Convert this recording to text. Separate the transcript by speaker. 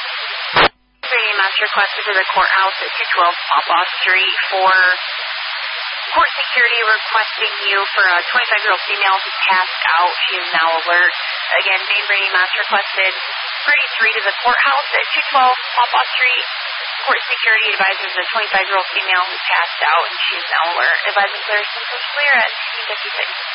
Speaker 1: EMS requested to the courthouse at 212 Pawpaw Street for court security, requesting you for a 25-year-old female who's passed out. She is now alert. Again, Mainbrae EMS requested Party 3 to the courthouse at 212 Pawpaw Street. Court security advises a 25-year-old female who's passed out and she is now alert. Advising clear, symptoms clear at 1656.